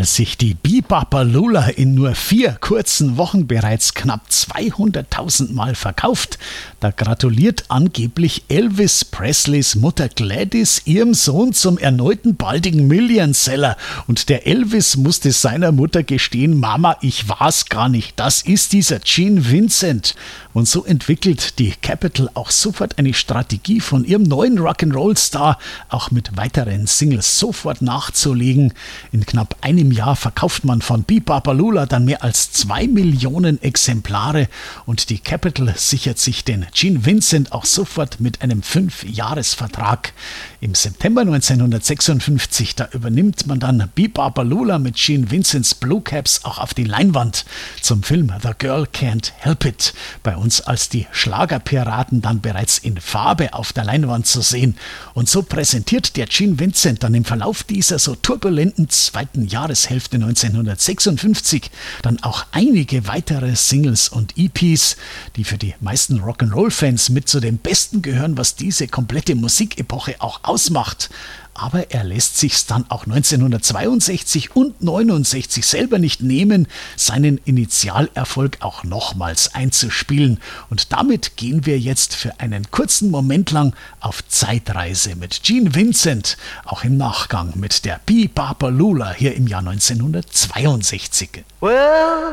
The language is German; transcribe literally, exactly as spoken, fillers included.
Als sich die Be-Bop-A-Lula in nur vier kurzen Wochen bereits knapp zweihunderttausend Mal verkauft, da gratuliert angeblich Elvis Presleys Mutter Gladys ihrem Sohn zum erneuten baldigen Millionseller. Und der Elvis musste seiner Mutter gestehen: Mama, ich war's gar nicht, das ist dieser Gene Vincent. Und so entwickelt die Capitol auch sofort eine Strategie, von ihrem neuen Rock'n'Roll-Star auch mit weiteren Singles sofort nachzulegen. In knapp einem Jahr verkauft man von Be-Bop-A-Lula dann mehr als zwei Millionen Exemplare und die Capitol sichert sich den Gene Vincent auch sofort mit einem Fünf-Jahres-Vertrag. Im September neunzehnhundertsechsundfünfzig, da übernimmt man dann Be-Bop-A-Lula mit Gene Vincents Blue Caps auch auf die Leinwand zum Film The Girl Can't Help It. Bei uns als die Schlagerpiraten dann bereits in Farbe auf der Leinwand zu sehen. Und so präsentiert der Gene Vincent dann im Verlauf dieser so turbulenten zweiten Jahreshälfte neunzehnhundertsechsundfünfzig dann auch einige weitere Singles und E Ps, die für die meisten Rock'n'Roll-Fans mit zu den besten gehören, was diese komplette Musikepoche auch ausmacht. Aber er lässt sich's dann auch neunzehnhundertzweiundsechzig und neunundsechzig selber nicht nehmen, seinen Initialerfolg auch nochmals einzuspielen. Und damit gehen wir jetzt für einen kurzen Moment lang auf Zeitreise mit Gene Vincent, auch im Nachgang mit der Be-Bop-A-Lula hier im Jahr neunzehnhundertzweiundsechzig. Well,